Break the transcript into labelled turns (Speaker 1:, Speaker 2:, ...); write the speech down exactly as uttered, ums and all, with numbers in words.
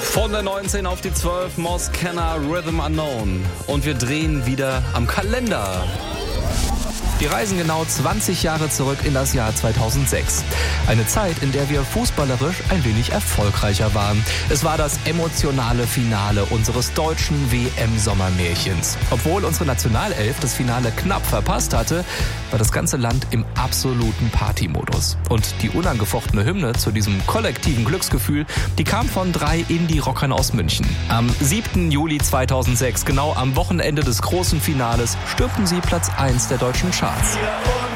Speaker 1: Von der neunzehn auf die zwölf, Moskena, Rhythm Unknown. Und wir drehen wieder am Kalender. Wir reisen genau zwanzig Jahre zurück in das Jahr zweitausendsechs. Eine Zeit, in der wir fußballerisch ein wenig erfolgreicher waren. Es war das emotionale Finale unseres deutschen W M-Sommermärchens. Obwohl unsere Nationalelf das Finale knapp verpasst hatte, war das ganze Land im absoluten Partymodus. Und die unangefochtene Hymne zu diesem kollektiven Glücksgefühl, die kam von drei Indie-Rockern aus München. Am siebten Juli zweitausendsechs, genau am Wochenende des großen Finales, stürmten sie Platz eins der deutschen Charts.